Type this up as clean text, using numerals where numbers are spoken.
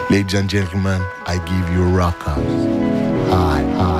Ladies and gentlemen, I give you rockers. Hi, hi.